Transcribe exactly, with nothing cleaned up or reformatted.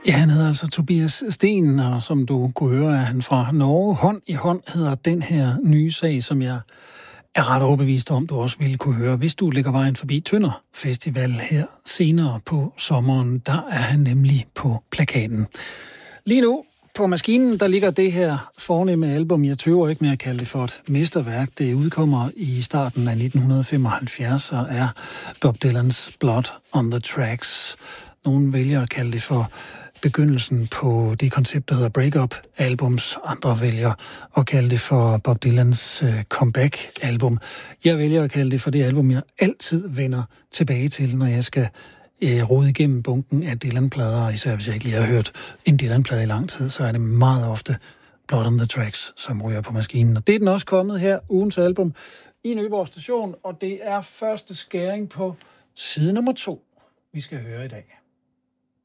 Ja, han hedder altså Tobias Sten, og som du kunne høre, er han fra Norge. Hånd i hånd hedder den her nye sag, som jeg er ret overbevist om, du også ville kunne høre, hvis du lægger vejen forbi Tønder Festival her senere på sommeren. Der er han nemlig på plakaten. Lige nu på maskinen, der ligger det her fornemme album. Jeg tøver ikke med at kalde det for et mesterværk. Det udkommer i starten af nitten femoghalvfjerds og er Bob Dylans Blood on the Tracks. Nogle vælger at kalde det for begyndelsen på det koncept, der hedder break-up-albums. Andre vælger at kalde det for Bob Dylans uh, comeback-album. Jeg vælger at kalde det for det album, jeg altid vender tilbage til, når jeg skal uh, rode igennem bunken af Dylan-plader. Især hvis jeg ikke lige har hørt en Dylan-plade i lang tid, så er det meget ofte Blood on the Tracks, som ryger på maskinen. Og det er den også kommet her, ugens album, i Nyborg Station, og det er første skæring på side nummer to, vi skal høre i dag.